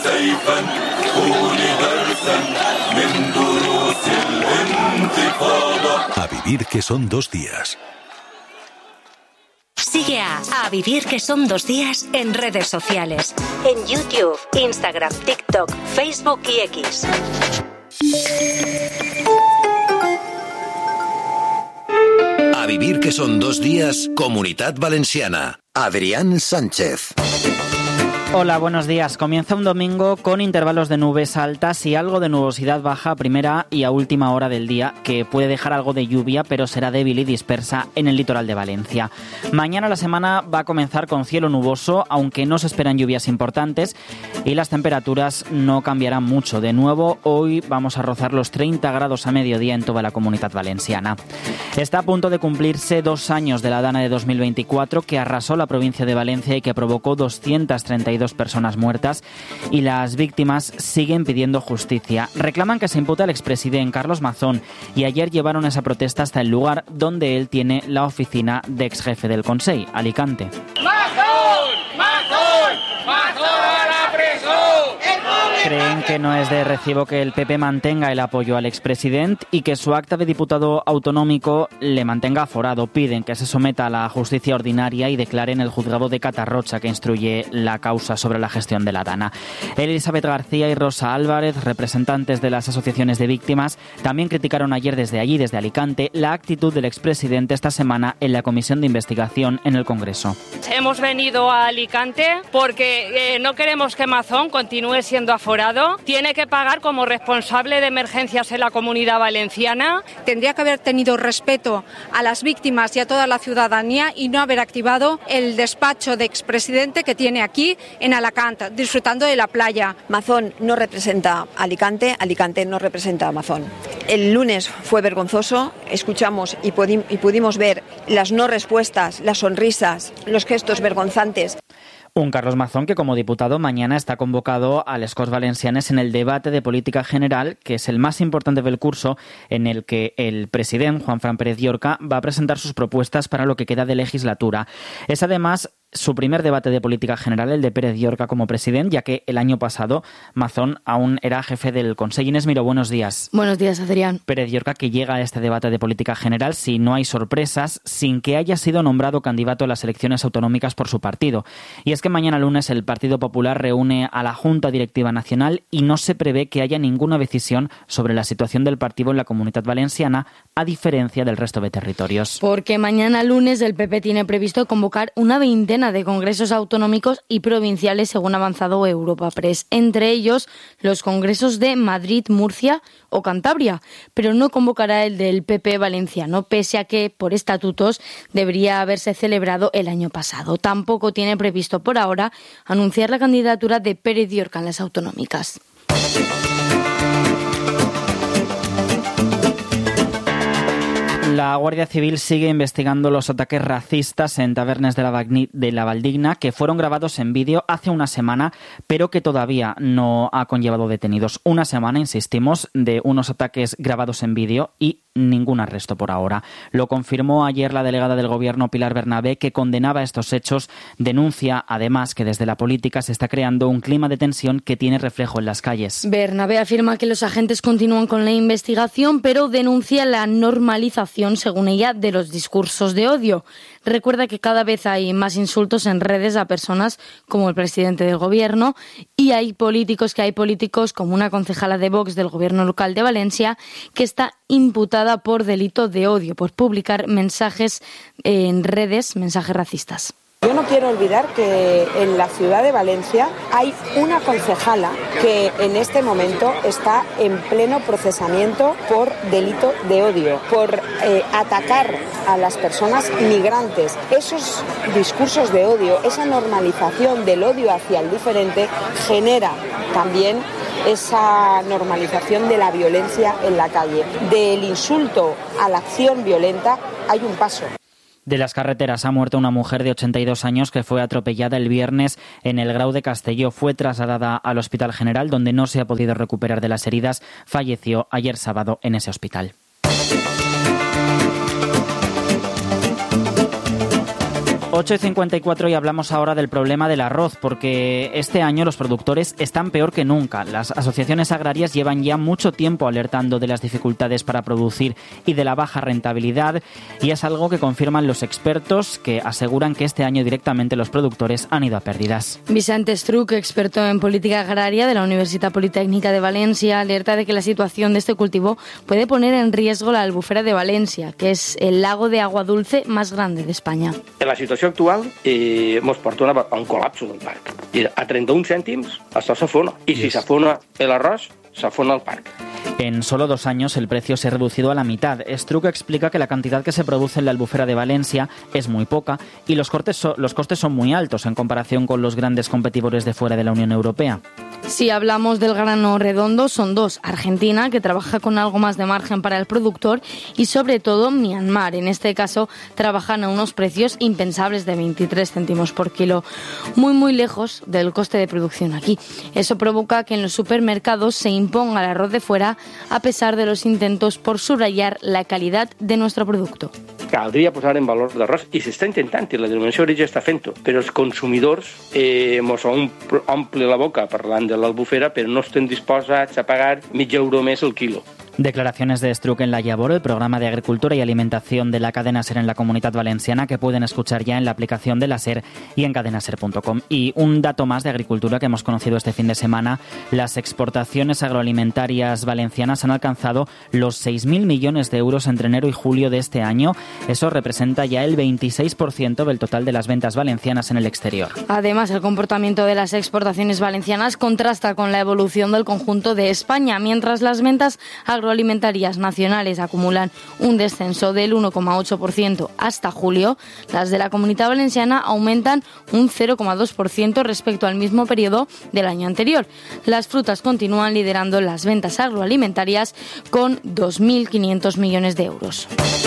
سيفا قولي درسا من دروس الانتفاضة. A vivir que son 2 días. Sigue a Vivir que son 2 días en redes sociales. En YouTube, Instagram, TikTok, Facebook y X. A vivir que son 2 días, Comunitat Valenciana. Adrián Sánchez. Hola, buenos días. Comienza un domingo con intervalos de nubes altas y algo de nubosidad baja a primera y a última hora del día, que puede dejar algo de lluvia, pero será débil y dispersa en el litoral de Valencia. Mañana la semana va a comenzar con cielo nuboso, aunque no se esperan lluvias importantes, y las temperaturas no cambiarán mucho. De nuevo, hoy vamos a rozar los 30 grados a mediodía en toda la Comunitat Valenciana. Está a punto de cumplirse 2 años de la Dana de 2024, que arrasó la provincia de Valencia y que provocó 232 personas muertas, y las víctimas siguen pidiendo justicia. Reclaman que se impute al expresidente Carlos Mazón y ayer llevaron esa protesta hasta el lugar donde él tiene la oficina de exjefe del Consell, Alicante. ¡Mazón! ¡Mazón! ¡Mazón a la presó! Creen que no es de recibo que el PP mantenga el apoyo al expresidente y que su acta de diputado autonómico le mantenga aforado. Piden que se someta a la justicia ordinaria y declaren el juzgado de Catarrocha que instruye la causa sobre la gestión de la Dana. Elizabeth García y Rosa Álvarez, representantes de las asociaciones de víctimas, también criticaron ayer desde allí, desde Alicante, la actitud del expresidente esta semana en la comisión de investigación en el Congreso. Hemos venido a Alicante porque no queremos que Mazón continúe siendo aforado. Tiene que pagar como responsable de emergencias en la Comunidad Valenciana. Tendría que haber tenido respeto a las víctimas y a toda la ciudadanía y no haber activado el despacho de expresidente que tiene aquí en Alacant, disfrutando de la playa. Mazón no representa Alicante, Alicante no representa a Mazón. El lunes fue vergonzoso, escuchamos y pudimos ver las no respuestas, las sonrisas, los gestos vergonzantes. Un Carlos Mazón que como diputado mañana está convocado a les Corts Valencianes en el debate de política general, que es el más importante del curso, en el que el presidente Juanfran Pérez Llorca va a presentar sus propuestas para lo que queda de legislatura. Es además su primer debate de política general, el de Pérez Llorca como presidente, ya que el año pasado Mazón aún era jefe del Consell. Inés Miró, buenos días. Buenos días, Adrián. Pérez Llorca que llega a este debate de política general, si no hay sorpresas, sin que haya sido nombrado candidato a las elecciones autonómicas por su partido. Y es que mañana lunes el Partido Popular reúne a la Junta Directiva Nacional y no se prevé que haya ninguna decisión sobre la situación del partido en la Comunitat Valenciana, a diferencia del resto de territorios. Porque mañana lunes el PP tiene previsto convocar una veintena de congresos autonómicos y provinciales, según ha avanzado Europa Press, entre ellos los congresos de Madrid, Murcia o Cantabria, pero no convocará el del PP valenciano, pese a que por estatutos debería haberse celebrado el año pasado. Tampoco tiene previsto por ahora anunciar la candidatura de Pérez Llorca en las autonómicas. La Guardia Civil sigue investigando los ataques racistas en tabernas de la Valdigna que fueron grabados en vídeo hace una semana, pero que todavía no ha conllevado detenidos. Una semana, insistimos, de unos ataques grabados en vídeo y ningún arresto por ahora. Lo confirmó ayer la delegada del Gobierno, Pilar Bernabé, que condenaba estos hechos. Denuncia, además, que desde la política se está creando un clima de tensión que tiene reflejo en las calles. Bernabé afirma que los agentes continúan con la investigación, pero denuncia la normalización, según ella, de los discursos de odio. Recuerda que cada vez hay más insultos en redes a personas como el presidente del Gobierno y hay políticos como una concejala de Vox del Gobierno local de Valencia que está imputada por delito de odio, por publicar mensajes en redes, mensajes racistas. Yo no quiero olvidar que en la ciudad de Valencia hay una concejala que en este momento está en pleno procesamiento por delito de odio, por atacar a las personas migrantes. Esos discursos de odio, esa normalización del odio hacia el diferente genera también esa normalización de la violencia en la calle. Del insulto a la acción violenta hay un paso. De las carreteras ha muerto una mujer de 82 años que fue atropellada el viernes en el Grau de Castelló. Fue trasladada al Hospital General, donde no se ha podido recuperar de las heridas. Falleció ayer sábado en ese hospital. 8:54 y hablamos ahora del problema del arroz, porque este año los productores están peor que nunca. Las asociaciones agrarias llevan ya mucho tiempo alertando de las dificultades para producir y de la baja rentabilidad, y es algo que confirman los expertos, que aseguran que este año directamente los productores han ido a pérdidas. Vicente Estruch, experto en política agraria de la Universitat Politécnica de Valencia, alerta de que la situación de este cultivo puede poner en riesgo la Albufera de Valencia, que es el lago de agua dulce más grande de España. En la situació actual ens porta a un col·lapse del parc. I a 31 cèntims això s'afona. I si s'afona l'arròs, s'afona el parc. En solo 2 años el precio se ha reducido a la mitad. Estruch explica que la cantidad que se produce en la Albufera de Valencia es muy poca y los costes son muy altos en comparación con los grandes competidores de fuera de la Unión Europea. Si hablamos del grano redondo, son 2. Argentina, que trabaja con algo más de margen para el productor, y sobre todo Myanmar. En este caso, trabajan a unos precios impensables de 23 céntimos por kilo, muy lejos del coste de producción aquí. Eso provoca que en los supermercados se imponga el arroz de fuera, a pesar de los intentos por subrayar la calidad de nuestro producto. Caldria posar en valor l'arròs, i s'està intentant, i la denominació d'origen està fent-ho, però els consumidors mos omple la boca parlant de l'Albufera, però no estem disposats a pagar €0,5 més el quilo. Declaraciones de Estruch en La Llavor, el programa de agricultura y alimentación de la cadena SER en la Comunidad Valenciana, que pueden escuchar ya en la aplicación de la SER y en cadenaser.com. Y un dato más de agricultura que hemos conocido este fin de semana: las exportaciones agroalimentarias valencianas han alcanzado los 6.000 millones de euros entre enero y julio de este año. Eso representa ya el 26% del total de las ventas valencianas en el exterior. Además, el comportamiento de las exportaciones valencianas contrasta con la evolución del conjunto de España, mientras las ventas agroalimentarias nacionales acumulan un descenso del 1,8% hasta julio. Las de la Comunidad Valenciana aumentan un 0,2% respecto al mismo periodo del año anterior. Las frutas continúan liderando las ventas agroalimentarias con 2.500 millones de euros.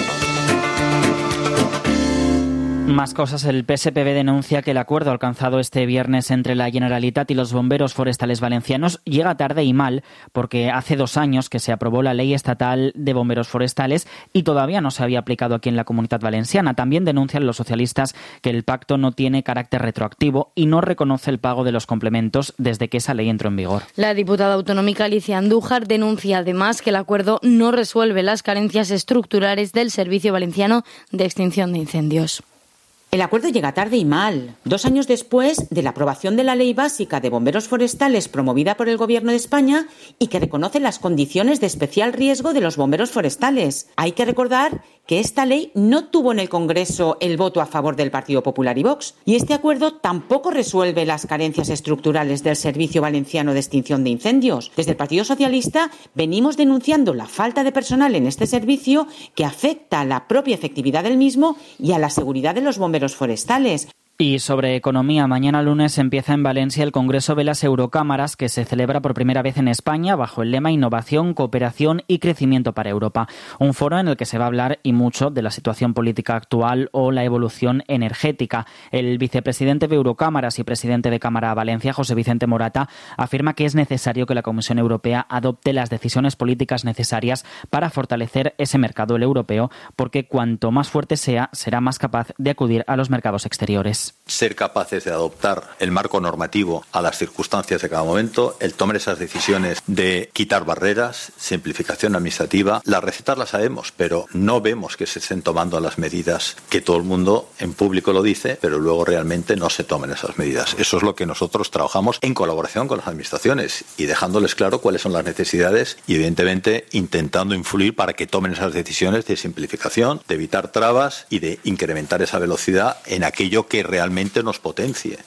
Más cosas. El PSPV denuncia que el acuerdo alcanzado este viernes entre la Generalitat y los bomberos forestales valencianos llega tarde y mal, porque hace 2 años que se aprobó la Ley Estatal de Bomberos Forestales y todavía no se había aplicado aquí en la Comunidad Valenciana. También denuncian los socialistas que el pacto no tiene carácter retroactivo y no reconoce el pago de los complementos desde que esa ley entró en vigor. La diputada autonómica Alicia Andújar denuncia además que el acuerdo no resuelve las carencias estructurales del Servicio Valenciano de Extinción de Incendios. El acuerdo llega tarde y mal. 2 años después de la aprobación de la Ley Básica de Bomberos Forestales promovida por el Gobierno de España y que reconoce las condiciones de especial riesgo de los bomberos forestales. Hay que recordar que esta ley no tuvo en el Congreso el voto a favor del Partido Popular y Vox, y este acuerdo tampoco resuelve las carencias estructurales del Servicio Valenciano de Extinción de Incendios. Desde el Partido Socialista venimos denunciando la falta de personal en este servicio, que afecta a la propia efectividad del mismo y a la seguridad de los bomberos forestales. Y sobre economía, mañana lunes empieza en Valencia el Congreso de las Eurocámaras, que se celebra por primera vez en España bajo el lema Innovación, Cooperación y Crecimiento para Europa. Un foro en el que se va a hablar y mucho de la situación política actual o la evolución energética. El vicepresidente de Eurocámaras y presidente de Cámara Valencia, José Vicente Morata, afirma que es necesario que la Comisión Europea adopte las decisiones políticas necesarias para fortalecer ese mercado, el europeo, porque cuanto más fuerte sea, será más capaz de acudir a los mercados exteriores. Ser capaces de adoptar el marco normativo a las circunstancias de cada momento, el tomar esas decisiones de quitar barreras, simplificación administrativa. Las recetas las sabemos, pero no vemos que se estén tomando las medidas que todo el mundo en público lo dice, pero luego realmente no se tomen esas medidas. Eso es lo que nosotros trabajamos en colaboración con las administraciones y dejándoles claro cuáles son las necesidades y evidentemente intentando influir para que tomen esas decisiones de simplificación, de evitar trabas y de incrementar esa velocidad en aquello que realmente nos potencie.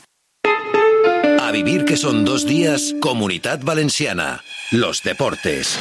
A vivir que son 2 días, Comunidad Valenciana. Los deportes.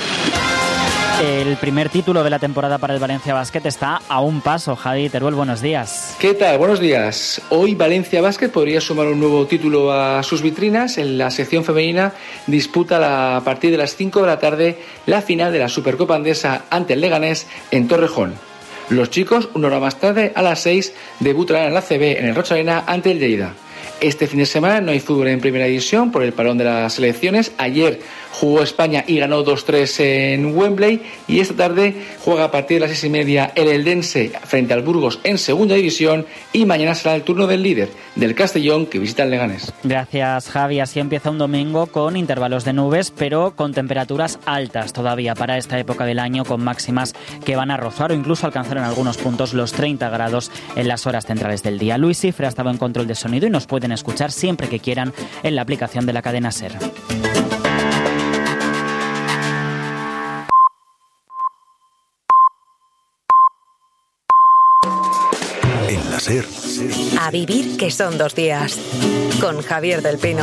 El primer título de la temporada para el Valencia Basket está a un paso. Javi Teruel, buenos días. ¿Qué tal? Buenos días. Hoy Valencia Basket podría sumar un nuevo título a sus vitrinas. En la sección femenina disputa a partir de las 5 de la tarde la final de la Supercopa Andesa ante el Leganés en Torrejón. Los chicos, 1 hora más tarde, a las 6, debutarán en la ACB en el Rocha Arena ante el Lleida. Este fin de semana no hay fútbol en primera división por el parón de las selecciones. Ayer jugó España y ganó 2-3 en Wembley, y esta tarde juega a partir de las 6:30 el Eldense frente al Burgos en segunda división, y mañana será el turno del líder, del Castellón, que visita el Leganés. Gracias, Javi. Así empieza un domingo con intervalos de nubes, pero con temperaturas altas todavía para esta época del año, con máximas que van a rozar o incluso alcanzar en algunos puntos los 30 grados en las horas centrales del día. Luis Cifre ha estado en control de sonido y nos pueden escuchar siempre que quieran en la aplicación de la cadena SER. En la SER. A vivir que son 2 días. Con Javier del Pino.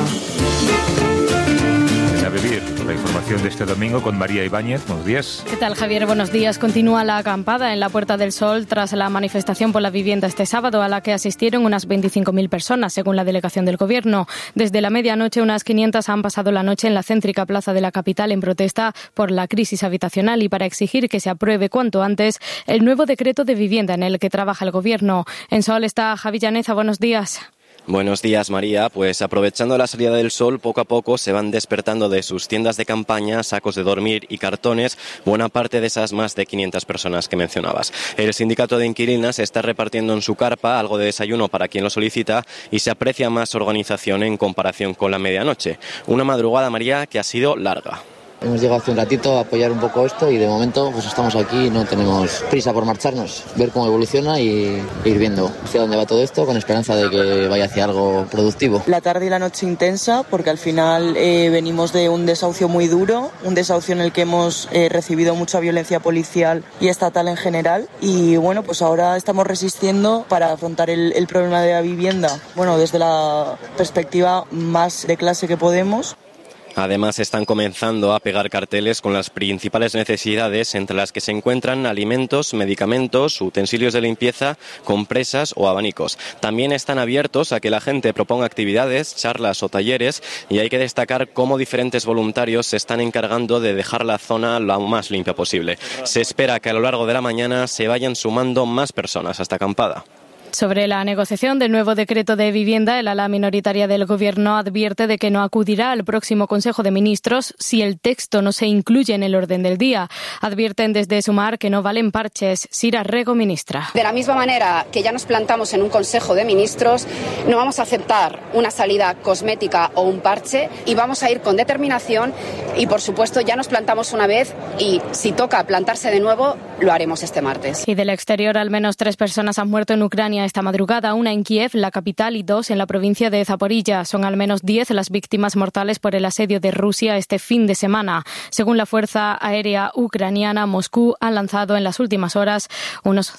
A vivir, la información de este domingo con María Ibáñez. Buenos días. ¿Qué tal, Javier? Buenos días. Continúa la acampada en la Puerta del Sol tras la manifestación por la vivienda este sábado, a la que asistieron unas 25.000 personas, según la delegación del Gobierno. Desde la medianoche, unas 500 han pasado la noche en la céntrica plaza de la capital en protesta por la crisis habitacional y para exigir que se apruebe cuanto antes el nuevo decreto de vivienda en el que trabaja el Gobierno. En Sol está Javi Llaneza. Buenos días. Buenos días, María. Pues aprovechando la salida del sol, poco a poco se van despertando de sus tiendas de campaña, sacos de dormir y cartones buena parte de esas más de 500 personas que mencionabas. El sindicato de inquilinas está repartiendo en su carpa algo de desayuno para quien lo solicita y se aprecia más organización en comparación con la medianoche. Una madrugada, María, que ha sido larga. Hemos llegado hace un ratito a apoyar un poco esto y de momento pues estamos aquí y no tenemos prisa por marcharnos, ver cómo evoluciona y ir viendo hacia dónde va todo esto con esperanza de que vaya hacia algo productivo. La tarde y la noche intensa porque al final venimos de un desahucio muy duro, un desahucio en el que hemos recibido mucha violencia policial y estatal en general, y bueno, pues ahora estamos resistiendo para afrontar el problema de la vivienda, bueno, desde la perspectiva más de clase que podemos. Además, están comenzando a pegar carteles con las principales necesidades, entre las que se encuentran alimentos, medicamentos, utensilios de limpieza, compresas o abanicos. También están abiertos a que la gente proponga actividades, charlas o talleres, y hay que destacar cómo diferentes voluntarios se están encargando de dejar la zona lo más limpia posible. Se espera que a lo largo de la mañana se vayan sumando más personas a esta acampada. Sobre la negociación del nuevo decreto de vivienda, el ala minoritaria del Gobierno advierte de que no acudirá al próximo Consejo de Ministros si el texto no se incluye en el orden del día. Advierten desde Sumar que no valen parches. Sira Rego, ministra. De la misma manera que ya nos plantamos en un Consejo de Ministros, no vamos a aceptar una salida cosmética o un parche y vamos a ir con determinación y, por supuesto, ya nos plantamos una vez y si toca plantarse de nuevo, lo haremos este martes. Y del exterior, al menos 3 personas han muerto en Ucrania esta madrugada, una en Kiev, la capital, y 2 en la provincia de Zaporilla. Son al menos 10 las víctimas mortales por el asedio de Rusia este fin de semana. Según la Fuerza Aérea Ucraniana, Moscú ha lanzado en las últimas horas unos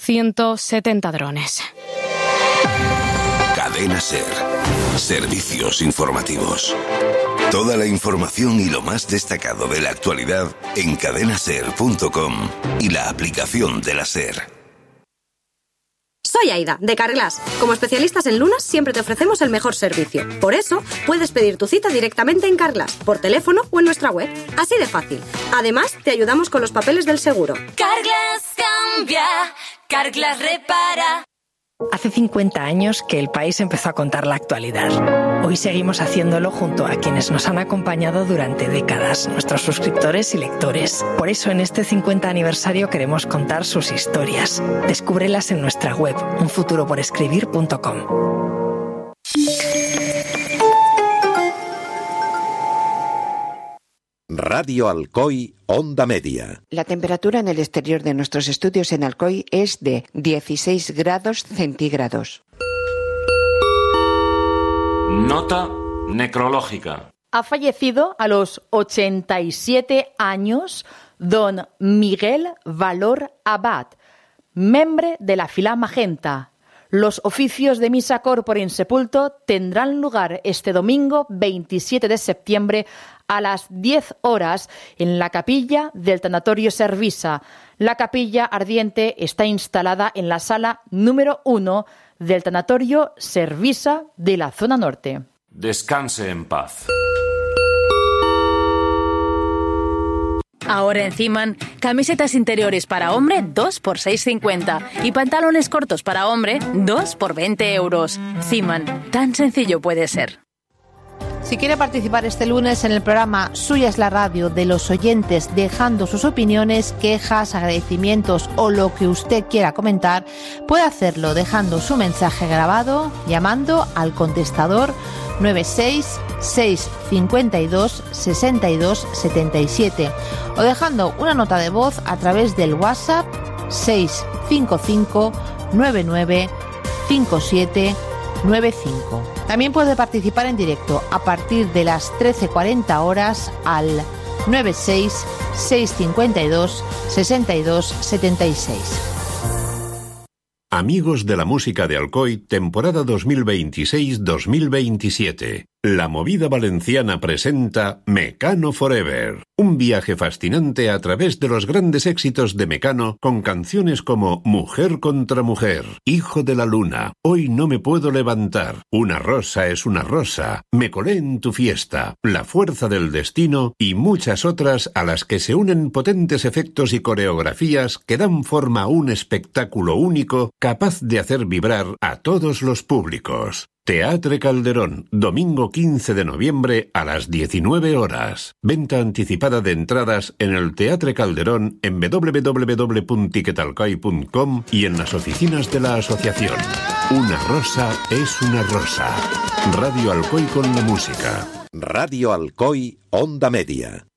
170 drones. Cadena SER. Servicios informativos. Toda la información y lo más destacado de la actualidad en cadenaser.com y la aplicación de la SER. Soy Aida, de Carglass. Como especialistas en lunas, siempre te ofrecemos el mejor servicio. Por eso, puedes pedir tu cita directamente en Carglass, por teléfono o en nuestra web. Así de fácil. Además, te ayudamos con los papeles del seguro. Carglass cambia, Carglass repara. Hace 50 años que el país empezó a contar la actualidad. Hoy seguimos haciéndolo junto a quienes nos han acompañado durante décadas, nuestros suscriptores y lectores. Por eso en este 50 aniversario queremos contar sus historias. Descúbrelas en nuestra web, unfuturoporescribir.com. Radio Alcoy, Onda Media. La temperatura en el exterior de nuestros estudios en Alcoy es de 16 grados centígrados. Nota necrológica. Ha fallecido a los 87 años don Miguel Valor Abad, membre de la Fila Magenta. Los oficios de misa corpore in sepulto tendrán lugar este domingo 27 de septiembre a las 10 horas en la capilla del Tanatorio Servisa. La capilla ardiente está instalada en la sala número 1 del Tanatorio Servisa de la zona norte. Descanse en paz. Ahora en Ziman, camisetas interiores para hombre 2 por 6,50 y pantalones cortos para hombre 2 por 20 euros. Ziman, tan sencillo puede ser. Si quiere participar este lunes en el programa Suya es la radio de los oyentes, dejando sus opiniones, quejas, agradecimientos o lo que usted quiera comentar, puede hacerlo dejando su mensaje grabado, llamando al contestador 966526277 o dejando una nota de voz a través del WhatsApp 655 99 5795. También puede participar en directo a partir de las 13:40 horas al 96 652 6276. Amigos de la música de Alcoy, temporada 2026-2027. La Movida Valenciana presenta Mecano Forever, un viaje fascinante a través de los grandes éxitos de Mecano con canciones como Mujer contra Mujer, Hijo de la Luna, Hoy no me puedo levantar, Una rosa es una rosa, Me colé en tu fiesta, La fuerza del destino y muchas otras a las que se unen potentes efectos y coreografías que dan forma a un espectáculo único capaz de hacer vibrar a todos los públicos. Teatre Calderón, domingo 15 de noviembre a las 19 horas. Venta anticipada de entradas en el Teatre Calderón en www.tiquetalcoy.com y en las oficinas de la asociación. Una rosa es una rosa. Radio Alcoy con la música. Radio Alcoy, Onda Media.